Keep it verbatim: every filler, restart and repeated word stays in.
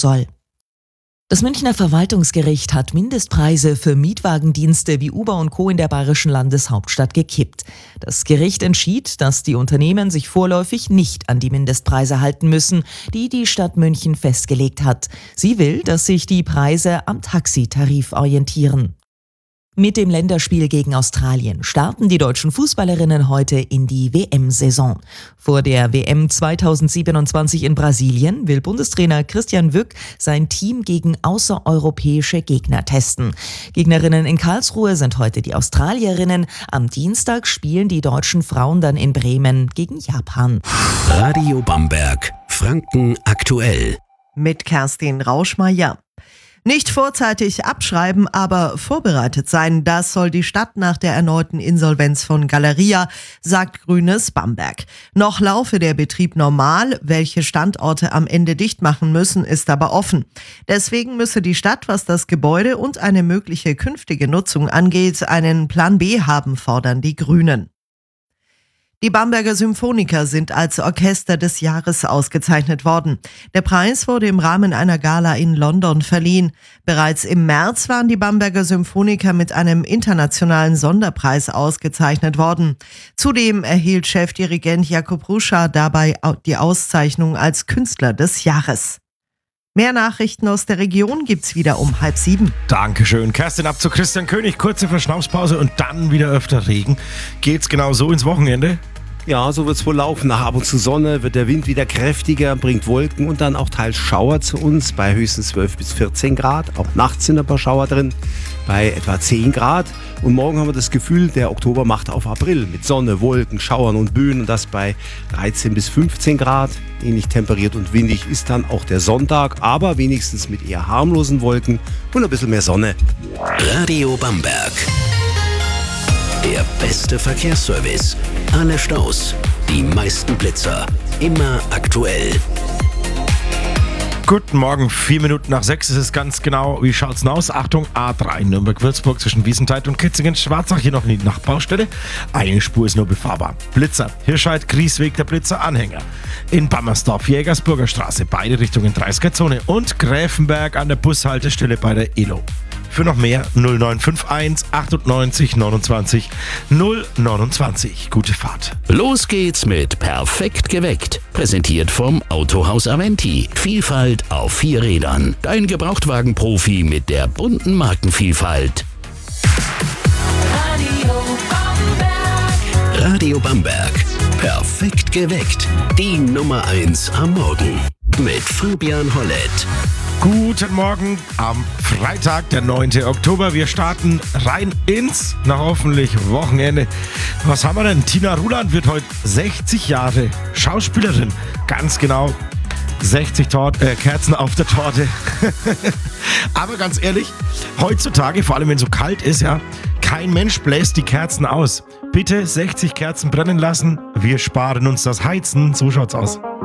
soll. Das Münchner Verwaltungsgericht hat Mindestpreise für Mietwagendienste wie Uber und Co. in der bayerischen Landeshauptstadt gekippt. Das Gericht entschied, dass die Unternehmen sich vorläufig nicht an die Mindestpreise halten müssen, die die Stadt München festgelegt hat. Sie will, dass sich die Preise am Taxitarif orientieren. Mit dem Länderspiel gegen Australien starten die deutschen Fußballerinnen heute in die W M-Saison. Vor der W M zweitausendsiebenundzwanzig in Brasilien will Bundestrainer Christian Wück sein Team gegen außereuropäische Gegner testen. Gegnerinnen in Karlsruhe sind heute die Australierinnen. Am Dienstag spielen die deutschen Frauen dann in Bremen gegen Japan. Radio Bamberg, Franken aktuell. Mit Kerstin Rauschmeier. Nicht vorzeitig abschreiben, aber vorbereitet sein, das soll die Stadt nach der erneuten Insolvenz von Galeria, sagt Grünes Bamberg. Noch laufe der Betrieb normal, welche Standorte am Ende dicht machen müssen, ist aber offen. Deswegen müsse die Stadt, was das Gebäude und eine mögliche künftige Nutzung angeht, einen Plan B haben, fordern die Grünen. Die Bamberger Symphoniker sind als Orchester des Jahres ausgezeichnet worden. Der Preis wurde im Rahmen einer Gala in London verliehen. Bereits im März waren die Bamberger Symphoniker mit einem internationalen Sonderpreis ausgezeichnet worden. Zudem erhielt Chefdirigent Jakub Ruscha dabei die Auszeichnung als Künstler des Jahres. Mehr Nachrichten aus der Region gibt's wieder um halb sieben. Dankeschön. Kerstin, ab zu Christian König. Kurze Verschnaufspause und dann wieder öfter Regen. Geht's genau so ins Wochenende? Ja, so wird's wohl laufen. Nach ab und zu Sonne wird der Wind wieder kräftiger, bringt Wolken und dann auch teils Schauer zu uns bei höchstens zwölf bis vierzehn Grad. Auch nachts sind ein paar Schauer drin bei etwa zehn Grad. Und morgen haben wir das Gefühl, der Oktober macht auf April mit Sonne, Wolken, Schauern und Böen und das bei dreizehn bis fünfzehn Grad. Ähnlich temperiert und windig ist dann auch der Sonntag, aber wenigstens mit eher harmlosen Wolken und ein bisschen mehr Sonne. Radio Bamberg. Der beste Verkehrsservice. Alle Staus, die meisten Blitzer. Immer aktuell. Guten Morgen, vier Minuten nach sechs ist es ganz genau. Wie schaut's denn aus? Achtung, A drei Nürnberg-Würzburg zwischen Wiesenthal und Kitzingen-Schwarzach. Hier noch in die Nachbaustelle. Eine Spur ist nur befahrbar. Blitzer, Hirscheid, Griesweg, der Blitzer-Anhänger. In Bammersdorf, Jägersburger Straße, beide Richtungen dreißiger-Zone. Und Gräfenberg an der Bushaltestelle bei der E L O. Für noch mehr null neun fünf eins achtundneunzig neunundzwanzig null neunundzwanzig. Gute Fahrt. Los geht's mit Perfekt geweckt. Präsentiert vom Autohaus Aventi. Vielfalt auf vier Rädern. Dein Gebrauchtwagen-Profi mit der bunten Markenvielfalt. Radio Bamberg. Radio Bamberg. Perfekt geweckt. Die Nummer eins am Morgen. Mit Fabian Hollett. Guten Morgen am Freitag, der neunte Oktober. Wir starten rein ins, na hoffentlich, Wochenende. Was haben wir denn? Tina Ruland wird heute sechzig Jahre Schauspielerin. Ganz genau. sechzig Tort- äh, Kerzen auf der Torte. Aber ganz ehrlich, heutzutage, vor allem wenn es so kalt ist, ja, kein Mensch bläst die Kerzen aus. Bitte sechzig Kerzen brennen lassen. Wir sparen uns das Heizen. So schaut's aus.